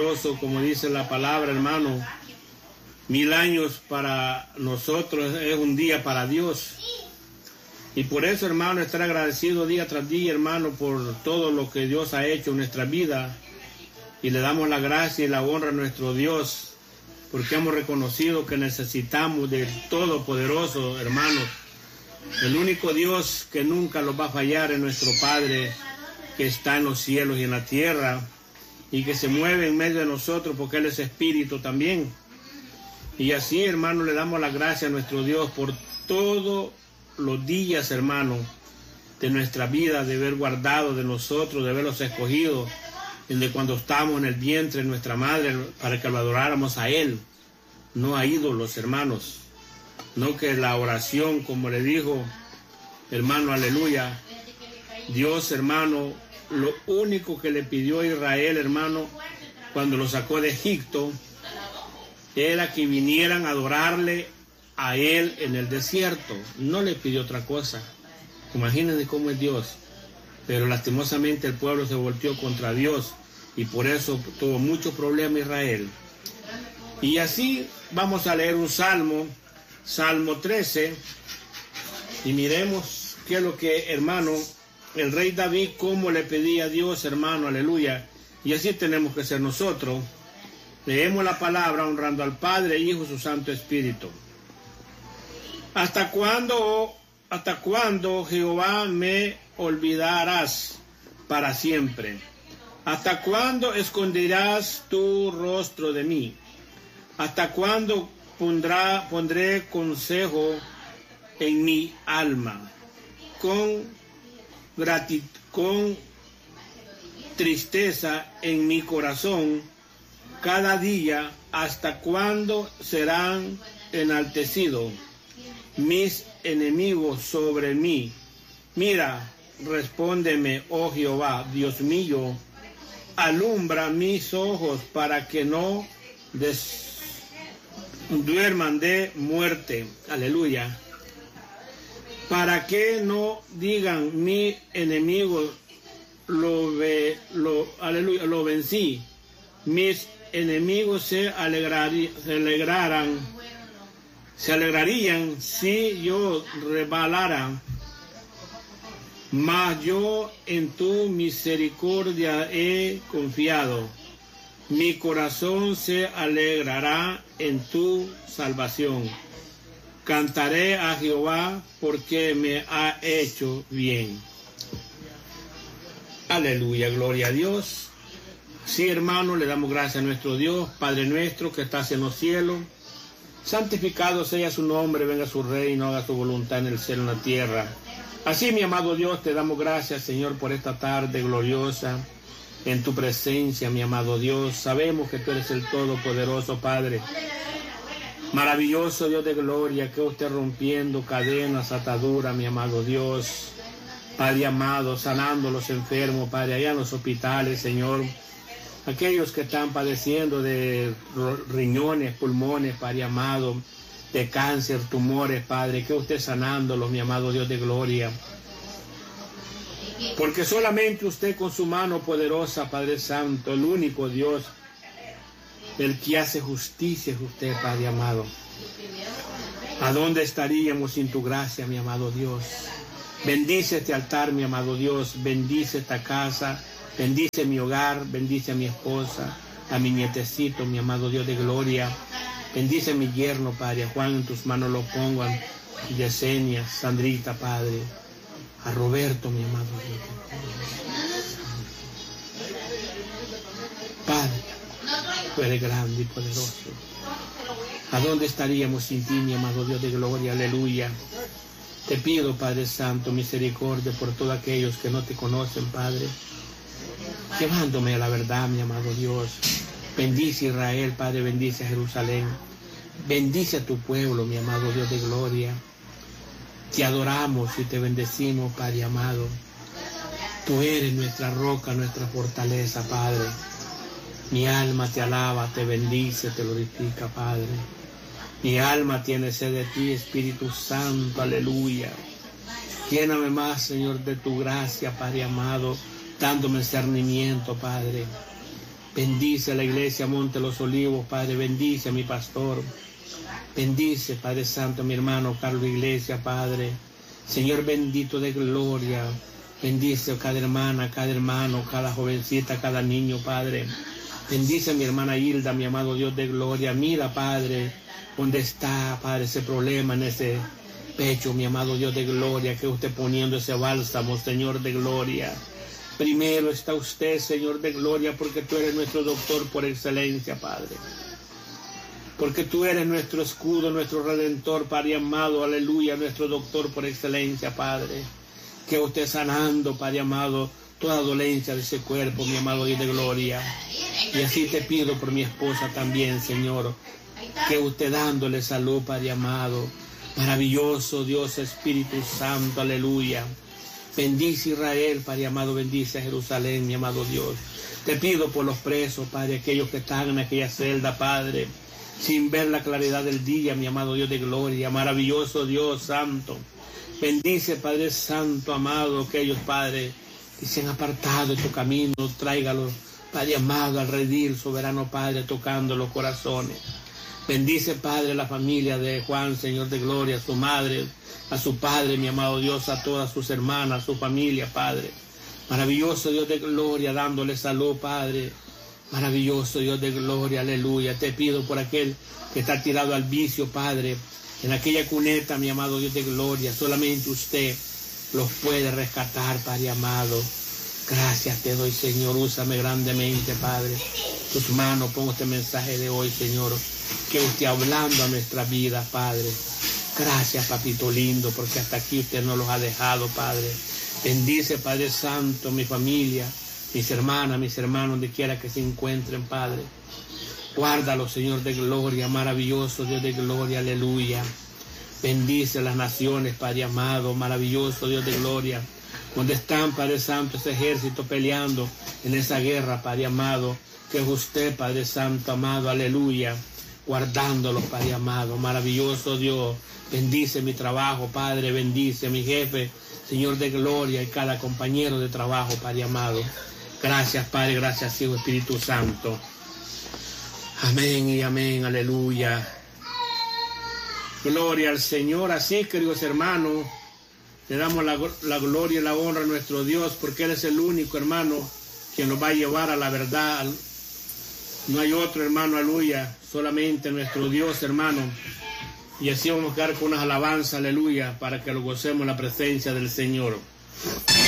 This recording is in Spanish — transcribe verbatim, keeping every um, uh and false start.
poderoso, como dice la palabra, hermano. Mil años para nosotros es un día para Dios. Y por eso, hermano, estar agradecido día tras día, hermano, por todo lo que Dios ha hecho en nuestra vida. Y le damos la gracia y la honra a nuestro Dios, porque hemos reconocido que necesitamos del Todopoderoso, hermanos. El único Dios que nunca los va a fallar es nuestro Padre, que está en los cielos y en la tierra, y que se mueve en medio de nosotros, porque Él es Espíritu también. Y así, hermano, le damos la gracia a nuestro Dios por todos los días, hermano, de nuestra vida, de haber guardado de nosotros, de haberlos escogido, de cuando estábamos en el vientre de nuestra madre, para que lo adoráramos a Él, no a ídolos, hermanos. No que la oración, como le dijo, hermano, aleluya, Dios, hermano, lo único que le pidió a Israel, hermano, cuando lo sacó de Egipto, era que vinieran a adorarle a Él en el desierto. No le pidió otra cosa. Imagínense cómo es Dios. Pero lastimosamente el pueblo se volteó contra Dios, y por eso tuvo mucho problema Israel. Y así vamos a leer un salmo, Salmo trece, y miremos qué es lo que, hermano, el rey David, cómo le pedía a Dios, hermano, aleluya. Y así tenemos que ser nosotros. Leemos la palabra honrando al Padre, Hijo y su Santo Espíritu. ¿Hasta cuándo, hasta cuándo, Jehová, me olvidarás para siempre? ¿Hasta cuándo esconderás tu rostro de mí? ¿Hasta cuándo pondrá, pondré consejo en mi alma? Con gratitud, con tristeza en mi corazón, cada día, ¿hasta cuándo serán enaltecidos mis enemigos sobre mí? Mira, respóndeme, oh Jehová, Dios mío, alumbra mis ojos para que no des duerman de muerte, aleluya, para que no digan mi enemigo lo, ve, lo, aleluya, lo vencí, mis enemigos se, alegrarí, se alegraran, se alegrarían si yo rebalara, mas yo en tu misericordia he confiado. Mi corazón se alegrará en tu salvación. Cantaré a Jehová porque me ha hecho bien. Aleluya, gloria a Dios. Sí, hermano, le damos gracias a nuestro Dios, Padre nuestro que estás en los cielos. Santificado sea su nombre, venga su reino, haga su voluntad en el cielo y en la tierra. Así, mi amado Dios, te damos gracias, Señor, por esta tarde gloriosa en tu presencia, mi amado Dios. Sabemos que tú eres el Todopoderoso, Padre. Maravilloso Dios de gloria, que usted rompiendo cadenas, ataduras, mi amado Dios. Padre amado, sanando los enfermos, Padre, allá en los hospitales, Señor. Aquellos que están padeciendo de riñones, pulmones, Padre amado, de cáncer, tumores, Padre, que usted sanándolos, mi amado Dios de gloria. Porque solamente usted con su mano poderosa, Padre Santo, el único Dios, el que hace justicia es usted, Padre amado. ¿A dónde estaríamos sin tu gracia, mi amado Dios? Bendice este altar, mi amado Dios, bendice esta casa, bendice mi hogar, bendice a mi esposa, a mi nietecito, mi amado Dios de gloria. Bendice a mi yerno, Padre, a Juan en tus manos lo pongo, a Yesenia, Sandrita, Padre, a Roberto, mi amado Dios. Padre, tú eres grande y poderoso. ¿A dónde estaríamos sin ti, mi amado Dios de gloria? Aleluya. Te pido, Padre Santo, misericordia por todos aquellos que no te conocen, Padre. Llevándome a la verdad, mi amado Dios. Bendice Israel, Padre, bendice a Jerusalén. Bendice a tu pueblo, mi amado Dios de gloria. Te adoramos y te bendecimos, Padre amado. Tú eres nuestra roca, nuestra fortaleza, Padre. Mi alma te alaba, te bendice, te glorifica, Padre. Mi alma tiene sed de ti, Espíritu Santo, aleluya. Lléname más, Señor, de tu gracia, Padre amado, dándome discernimiento, Padre. Bendice a la iglesia Monte de los Olivos, Padre. Bendice a mi pastor. Bendice, Padre Santo, a mi hermano Carlos Iglesia, Padre. Señor bendito de gloria. Bendice a cada hermana, cada hermano, cada jovencita, cada niño, Padre. Bendice a mi hermana Hilda, mi amado Dios de gloria. Mira, Padre, dónde está, Padre, ese problema en ese pecho, mi amado Dios de gloria, que usted poniendo ese bálsamo, Señor de gloria. Primero está usted, Señor de gloria, porque tú eres nuestro doctor por excelencia, Padre. Porque tú eres nuestro escudo, nuestro redentor, Padre amado, aleluya, nuestro doctor por excelencia, Padre. Que usted sanando, Padre amado, toda dolencia de ese cuerpo, mi amado Dios de gloria. Y así te pido por mi esposa también, Señor, que usted dándole salud, Padre amado. Maravilloso Dios, Espíritu Santo, aleluya. Bendice Israel, Padre amado, bendice a Jerusalén, mi amado Dios. Te pido por los presos, Padre, aquellos que están en aquella celda, Padre, sin ver la claridad del día, mi amado Dios de gloria. Maravilloso Dios Santo. Bendice, Padre Santo, amado, aquellos, Padre, que se han apartado de tu camino. Tráigalos, Padre amado, al redil, soberano Padre, tocando los corazones. Bendice, Padre, la familia de Juan, Señor de gloria, a su madre, a su padre, mi amado Dios, a todas sus hermanas, a su familia, Padre. Maravilloso Dios de gloria, dándole salud, Padre. Maravilloso Dios de gloria, aleluya. Te pido por aquel que está tirado al vicio, Padre, en aquella cuneta, mi amado Dios de gloria. Solamente usted los puede rescatar, Padre amado. Gracias te doy, Señor. Úsame grandemente, Padre. Tus manos, pongo este mensaje de hoy, Señor, que usted hablando a nuestra vida, Padre. Gracias, papito lindo, porque hasta aquí usted nos los ha dejado, Padre. Bendice, Padre Santo, mi familia, mis hermanas, mis hermanos, donde quiera que se encuentren, Padre. Guárdalo, Señor de gloria, maravilloso Dios de gloria, aleluya. Bendice las naciones, Padre amado, maravilloso Dios de gloria. Donde están, Padre Santo, ese ejército peleando en esa guerra, Padre amado, que es usted, Padre Santo, amado, aleluya. Guardándolos, Padre amado, maravilloso Dios. Bendice mi trabajo, Padre, bendice mi jefe, Señor de gloria, y cada compañero de trabajo, Padre amado. Gracias, Padre, gracias, Hijo, Espíritu Santo. Amén y amén, aleluya. Gloria al Señor. Así, queridos hermanos, le damos la, la gloria y la honra a nuestro Dios, porque Él es el único, hermano, quien nos va a llevar a la verdad. No hay otro, hermano, aleluya, solamente nuestro Dios, hermano. Y así vamos a quedar con unas alabanzas, aleluya, para que lo gocemos en la presencia del Señor.